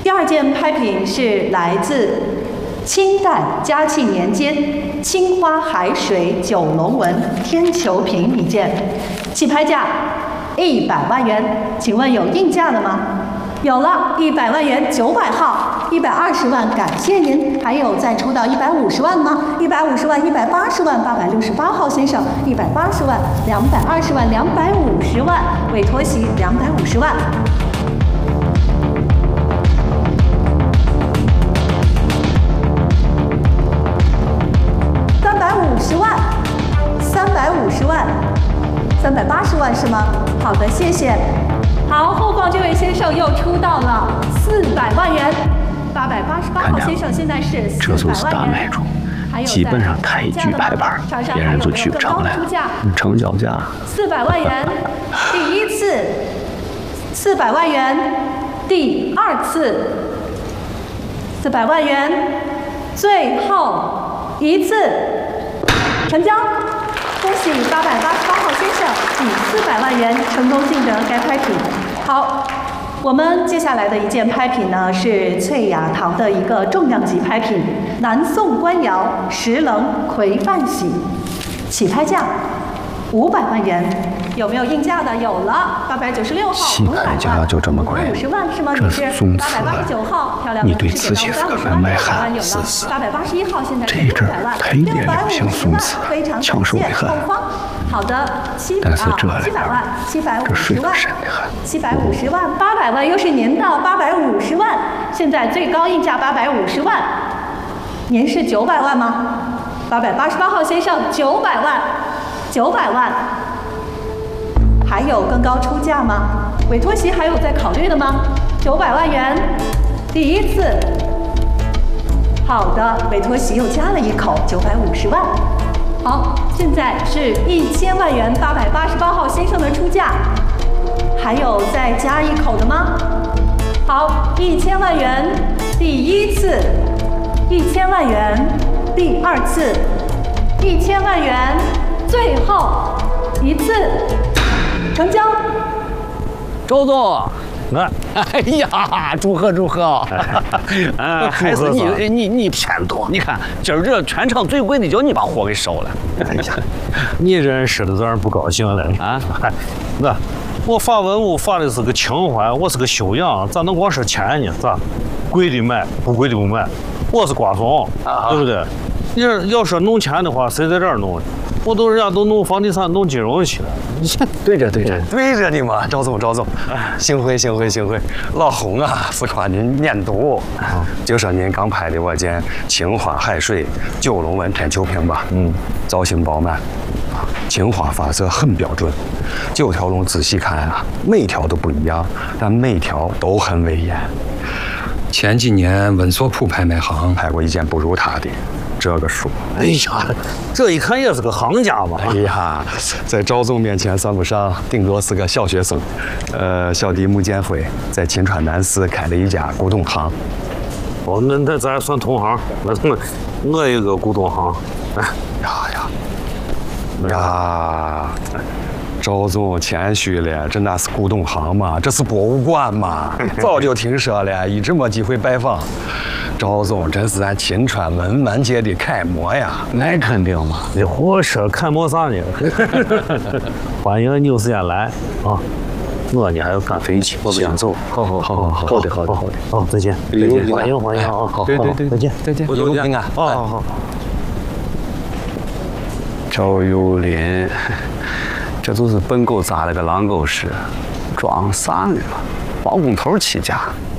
第二件拍品是来自清代嘉庆年间青花海水九龙纹天球瓶一件，起拍价100万元，请问有应价的吗？有了，100万元900号，120万，感谢您。还有再出到150万吗？150万、180万，868号先生，180万、220万、250万，委托席250万。350万，350万，380万是吗？好的，谢谢。好，后方这位先生又出到了400万元，888号先生现在是400万元。 基本上开一局拍板，别人就去不上来了。成交价 400万元，第一次；400万元，第二次；400万元，最后一次。成交，恭喜888号先生以400万元成功竞得该拍品。好，我们接下来的一件拍品呢是翠雅堂的一个重量级拍品——南宋官窑石棱魁范玺，起拍价500万元。有没有应价的？有了，896号起拍价就这么贵 ，50万是吗？ 这是宗祠 889号，漂亮的你对自己是个门外汉， 有了，881号现在是500万， 这一点也不像宗祠，强手为汉。 好的但是这 700万，750万 ，750 万，800万又是您的850万，现在最高应价850万，您是900万吗？888号先生900万，900万。还有更高出价吗？委托席还有在考虑的吗？900万元，第一次。好的，委托席又加了一口950万。好，现在是1000万元，888号先生的出价，还有再加一口的吗？好，1000万元，第一次；1000万元，第二次；1000万元，最后一次。成交， 周总，哎呀，祝贺祝贺！还是你偏多，你看今儿这全场最贵的就你把货给收了。 哎呀，你这人说的让人不高兴了啊！那我发文物发的是个情怀，我是个修养，咋能光说钱呢？咋？贵的买，不贵的不买。我是瓜怂，对不对？你要说弄钱的话，谁在这儿弄？我都人家都弄房地产、弄金融去了。 对着你嘛，赵总，幸会，老洪啊，四川您念读，就说您刚拍的我件青花海水九龙纹天球瓶吧，造型饱满，青花发色很标准，9条龙仔细看啊，每条都不一样，但每条都很威严。 前几年稳索普拍卖行拍过一件不如他的。这个数， 哎呀，这一看也是个行家嘛。 哎呀，在赵总面前算不上，顶多是个小学生。小弟穆建辉在秦川南市开了一家古董行。 哦，那咱也算同行。我有个古董行。 呀，赵总谦虚了，这哪是古董行嘛，这是博物馆嘛。早就听说了，一直没机会拜访。赵总真是咱秦川文玩界的楷模呀！ 那肯定嘛，你胡说楷模啥呢？欢迎你有时间来啊！我呢还要赶飞机，我不想走。好的。好，再见。欢迎啊！好， 对， 再见。 一路平安。 好。 赵有林，这就是本狗砸了个狼狗屎，装啥呢？包工头起家。